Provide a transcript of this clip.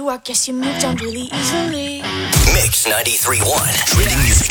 you, I guess you moved on really easily. Mix 93.1. Trending music